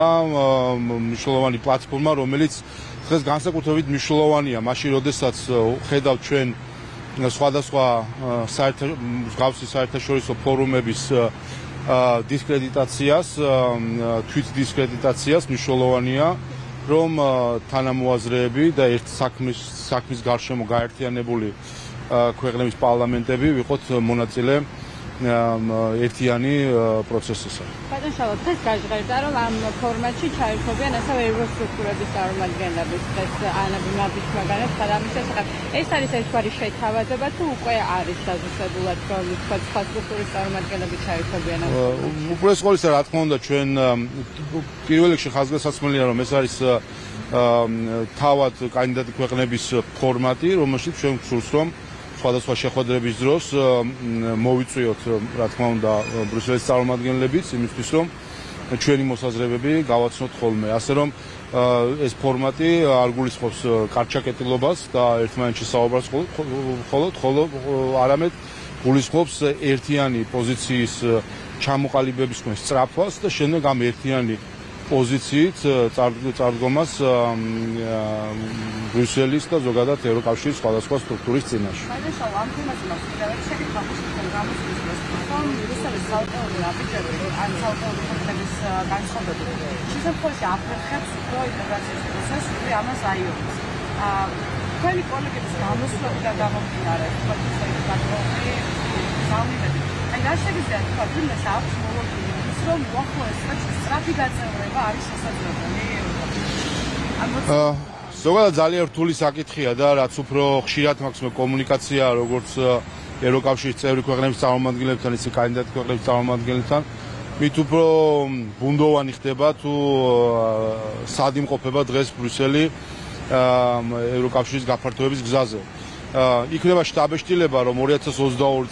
მნიშვნელოვანი პლატფორმა, რომელიც დღეს განსაკუთრებით მნიშვნელოვანია, მაშინ როდესაც ხედავთ ჩვენ სხვადასხვა მსგავსი საერთაშორისო ფორუმების დისკრედიტაციას, თვით დისკრედიტაციას, მნიშვნელოვანია, რომ თანამოაზრეები და ერთ საქმის გარშემო გაერთიანებული ქვეყნების პარლამენტები ვიყოთ მონაწილე ერთიანი პროცესისა. ბატონ შალვა, დღეს გაჟღერდა, რომ ამ ფორმატში ჩაერთვებიან ასევე ევროსტრუქტურების წარმომადგენლების დღეს ანაბიმაბის მაგალითად გადამის შესახებ. ეს არის ერთგვარი შეთავაზება თუ უკვე არის დაზუსტებულად, რომ სხვა სტრუქტურის წარმომადგენლები ჩაერთვებიან? უპირველეს ყოვლისა, რა თქმა უნდა, ჩვენ პირველ რიგში ხაზგასაცმელია, რომ ეს არის თავად კანდიდატი ქვეყნების ფორმატი, რომელშიც ჩვენ ვსურს, რომ სხვადასხვა შეხვედრების დროს მოვიწვიოთ, რა თქმა უნდა, ბრიუსელის წარმომადგენლებიც იმისთვის, რომ ჩვენი მოსაზრებები გავაცნოთ ხოლმე. ასე რომ ეს ფორმატი არ გულისხმობს კარგჩაკეტილობას და ერთმანეთში საუბარს ხოლო არამედ გულისხმობს ერთიანი პოზიციის ჩამოყალიბების სწრაფვას და შემდეგ ამ ერთიანი პოზიციით წარდგომას ბრიუსელის და ზოგადად ევროკავშირის სხვადასხვა სტრუქტურის წინაშე. ბატონ შალვა, ამ თემაზე მაქვს შეკითხვა გამოსვლის რომ ბრიუსელის საავტორო აფიჩები ან საავტორო ფაქტების განსხვავებები შესაძლოა აფერხებს უფრო ინტეგრაციის პროცესს, რომ ამას აიონის. თქვენი კოლეგების გამოსვლები და გამომდინარე, პოლიტიკური პატრონი, სამივე. აი რა შეგიძლია თქვა, თუნდაც აქვს მოლოდინი რომ უახლოეს სწრაფი გაწევრება არის შესაძლებელი? ზოგადად ძალიან რთული საკითხია და რაც უფრო ხშირად მაქვს კომუნიკაცია როგორც ევროკავშირის წევრი ქვეყნების წარმომადგენლებთან, ისე კანდიდატ ქვეყნების წარმომადგენლებთან, მით უფრო ბუნდოვანი ხდება თუ სად იმყოფება დღეს ბრიუსელი ევროკავშირის გაფართოების გზაზე. იქნება შტაბეშტილება, რომ 2022